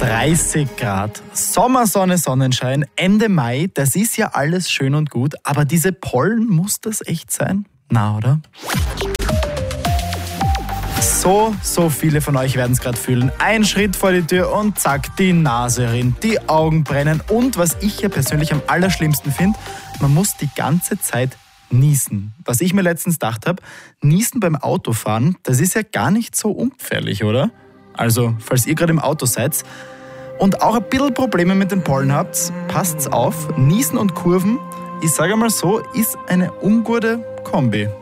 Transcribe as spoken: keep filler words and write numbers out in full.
dreißig Grad, Sommersonne, Sonnenschein, Ende Mai, das ist ja alles schön und gut, aber diese Pollen, muss das echt sein? Na, oder? So, so viele von euch werden es gerade fühlen. Ein Schritt vor die Tür und zack, die Nase rinnt, die Augen brennen und was ich ja persönlich am allerschlimmsten finde, man muss die ganze Zeit niesen. Was ich mir letztens gedacht habe, niesen beim Autofahren, das ist ja gar nicht so ungefährlich, oder? Also, falls ihr gerade im Auto seid und auch ein bisschen Probleme mit den Pollen habt, passt's auf, Niesen und Kurven, ich sage mal so, ist eine ungute Kombi.